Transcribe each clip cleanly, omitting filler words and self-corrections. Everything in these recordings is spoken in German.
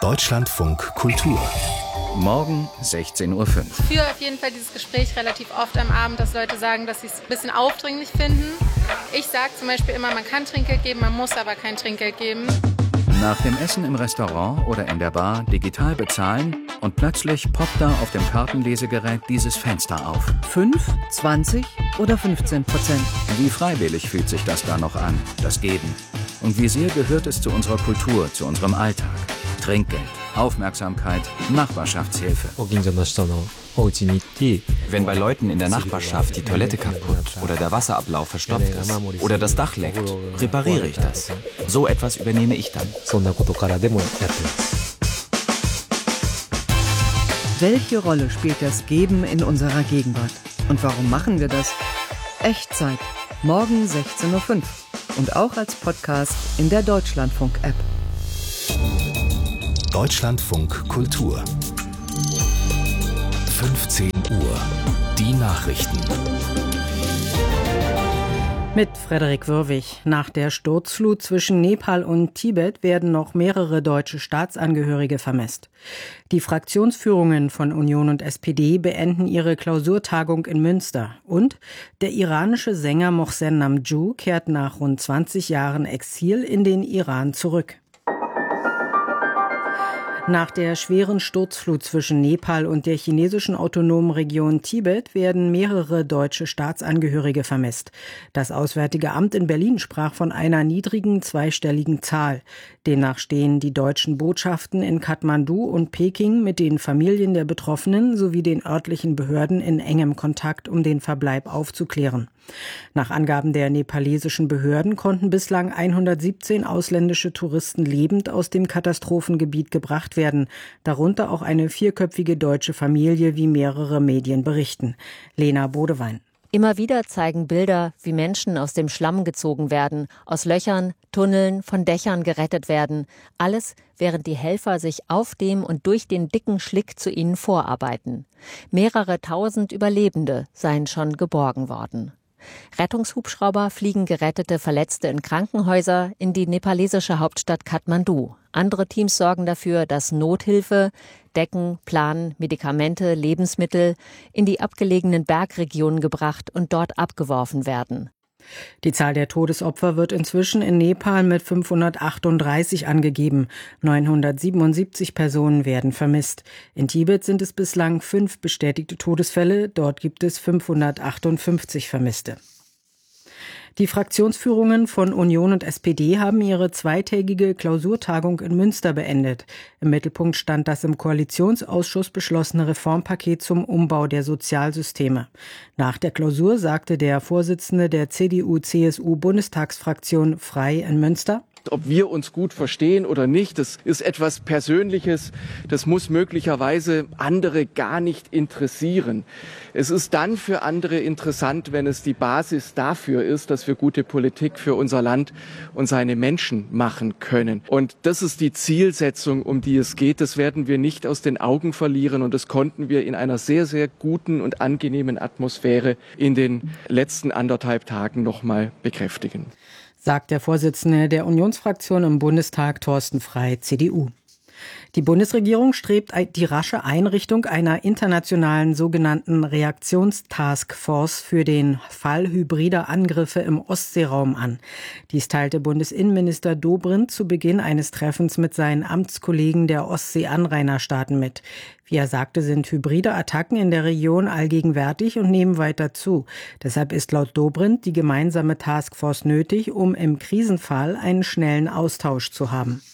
Deutschlandfunk Kultur. Morgen 16:05 Uhr. Ich führe auf jeden Fall dieses Gespräch relativ oft am Abend, dass Leute sagen, dass sie es ein bisschen aufdringlich finden. Ich sage zum Beispiel immer, man kann Trinkgeld geben, man muss aber kein Trinkgeld geben. Nach dem Essen im Restaurant oder in der Bar digital bezahlen und plötzlich poppt da auf dem Kartenlesegerät dieses Fenster auf. 5, 20 oder 15%. Wie freiwillig fühlt sich das da noch an, das Geben? Und wie sehr gehört es zu unserer Kultur, zu unserem Alltag? Trinkgeld, Aufmerksamkeit, Nachbarschaftshilfe. Wenn bei Leuten in der Nachbarschaft die Toilette kaputt oder der Wasserablauf verstopft ist oder das Dach leckt, repariere ich das. So etwas übernehme ich dann. Welche Rolle spielt das Geben in unserer Gegenwart? Und warum machen wir das? Echtzeit. Morgen 16:05 Uhr. Und auch als Podcast in der Deutschlandfunk-App. Deutschlandfunk Kultur. 15 Uhr. Die Nachrichten. Mit Frederik Würwig. Nach der Sturzflut zwischen Nepal und Tibet werden noch mehrere deutsche Staatsangehörige vermisst. Die Fraktionsführungen von Union und SPD beenden ihre Klausurtagung in Münster. Und der iranische Sänger Mohsen Namju kehrt nach rund 20 Jahren Exil in den Iran zurück. Nach der schweren Sturzflut zwischen Nepal und der chinesischen autonomen Region Tibet werden mehrere deutsche Staatsangehörige vermisst. Das Auswärtige Amt in Berlin sprach von einer niedrigen zweistelligen Zahl. Demnach stehen die deutschen Botschaften in Kathmandu und Peking mit den Familien der Betroffenen sowie den örtlichen Behörden in engem Kontakt, um den Verbleib aufzuklären. Nach Angaben der nepalesischen Behörden konnten bislang 117 ausländische Touristen lebend aus dem Katastrophengebiet gebracht werden, darunter auch eine 4-köpfige deutsche Familie, wie mehrere Medien berichten. Lena Bodewein. Immer wieder zeigen Bilder, wie Menschen aus dem Schlamm gezogen werden, aus Löchern, Tunneln, von Dächern gerettet werden. Alles, während die Helfer sich auf dem und durch den dicken Schlick zu ihnen vorarbeiten. Mehrere tausend Überlebende seien schon geborgen worden. Rettungshubschrauber fliegen gerettete Verletzte in Krankenhäuser in die nepalesische Hauptstadt Kathmandu. Andere Teams sorgen dafür, dass Nothilfe, Decken, Plan, Medikamente, Lebensmittel in die abgelegenen Bergregionen gebracht und dort abgeworfen werden. Die Zahl der Todesopfer wird inzwischen in Nepal mit 538 angegeben. 977 Personen werden vermisst. In Tibet sind es bislang 5 bestätigte Todesfälle. Dort gibt es 558 Vermisste. Die Fraktionsführungen von Union und SPD haben ihre zweitägige Klausurtagung in Münster beendet. Im Mittelpunkt stand das im Koalitionsausschuss beschlossene Reformpaket zum Umbau der Sozialsysteme. Nach der Klausur sagte der Vorsitzende der CDU-CSU-Bundestagsfraktion Frei in Münster: Ob wir uns gut verstehen oder nicht, das ist etwas Persönliches. Das muss möglicherweise andere gar nicht interessieren. Es ist dann für andere interessant, wenn es die Basis dafür ist, dass wir gute Politik für unser Land und seine Menschen machen können. Und das ist die Zielsetzung, um die es geht. Das werden wir nicht aus den Augen verlieren. Und das konnten wir in einer sehr, sehr guten und angenehmen Atmosphäre in den letzten 1,5 Tagen nochmal bekräftigen. Sagt der Vorsitzende der Unionsfraktion im Bundestag, Thorsten Frei, CDU. Die Bundesregierung strebt die rasche Einrichtung einer internationalen sogenannten Reaktionstaskforce für den Fall hybrider Angriffe im Ostseeraum an. Dies teilte Bundesinnenminister Dobrindt zu Beginn eines Treffens mit seinen Amtskollegen der Ostsee-Anrainerstaaten mit. Wie er sagte, sind hybride Attacken in der Region allgegenwärtig und nehmen weiter zu. Deshalb ist laut Dobrindt die gemeinsame Taskforce nötig, um im Krisenfall einen schnellen Austausch zu haben.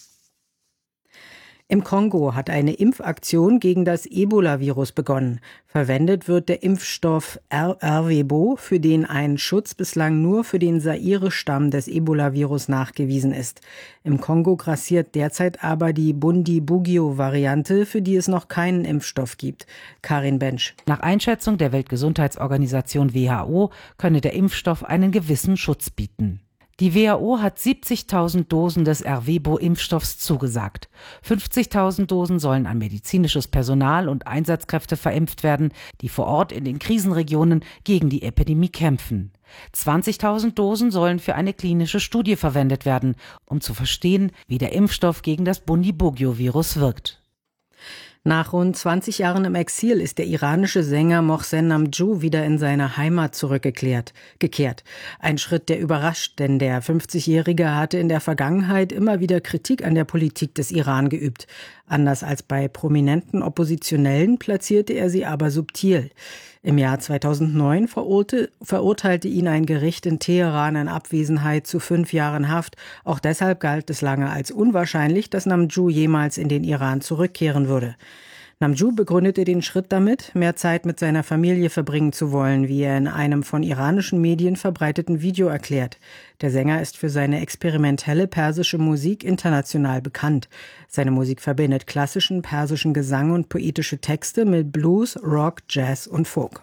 Im Kongo hat eine Impfaktion gegen das Ebola-Virus begonnen. Verwendet wird der Impfstoff Ervebo, für den ein Schutz bislang nur für den Zaire-Stamm des Ebola-Virus nachgewiesen ist. Im Kongo grassiert derzeit aber die Bundibugyo-Variante, für die es noch keinen Impfstoff gibt. Karin Bensch. Nach Einschätzung der Weltgesundheitsorganisation WHO könne der Impfstoff einen gewissen Schutz bieten. Die WHO hat 70.000 Dosen des Ervebo-Impfstoffs zugesagt. 50.000 Dosen sollen an medizinisches Personal und Einsatzkräfte verimpft werden, die vor Ort in den Krisenregionen gegen die Epidemie kämpfen. 20.000 Dosen sollen für eine klinische Studie verwendet werden, um zu verstehen, wie der Impfstoff gegen das Bundibugyo-Virus wirkt. Nach rund 20 Jahren im Exil ist der iranische Sänger Mohsen Namjoo wieder in seine Heimat zurückgekehrt. Ein Schritt, der überrascht, denn der 50-Jährige hatte in der Vergangenheit immer wieder Kritik an der Politik des Iran geübt. Anders als bei prominenten Oppositionellen platzierte er sie aber subtil. Im Jahr 2009 verurteilte ihn ein Gericht in Teheran in Abwesenheit zu 5 Jahren Haft. Auch deshalb galt es lange als unwahrscheinlich, dass Namjoo jemals in den Iran zurückkehren würde. Namjoo begründete den Schritt damit, mehr Zeit mit seiner Familie verbringen zu wollen, wie er in einem von iranischen Medien verbreiteten Video erklärt. Der Sänger ist für seine experimentelle persische Musik international bekannt. Seine Musik verbindet klassischen persischen Gesang und poetische Texte mit Blues, Rock, Jazz und Folk.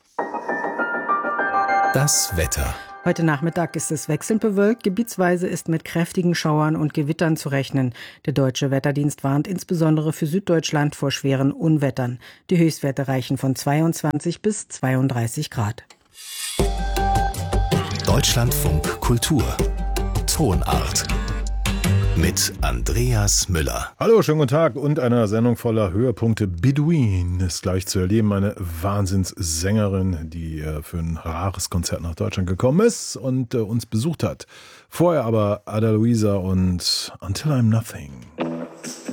Das Wetter. Heute Nachmittag ist es wechselnd bewölkt, gebietsweise ist mit kräftigen Schauern und Gewittern zu rechnen. Der Deutsche Wetterdienst warnt insbesondere für Süddeutschland vor schweren Unwettern. Die Höchstwerte reichen von 22 bis 32 Grad. Deutschlandfunk Kultur. Tonart. Mit Andreas Müller. Hallo, schönen guten Tag und einer Sendung voller Höhepunkte. Bedouin ist gleich zu erleben, eine Wahnsinnssängerin, die für ein rares Konzert nach Deutschland gekommen ist und uns besucht hat. Vorher aber Ada Luisa und Until I'm Nothing.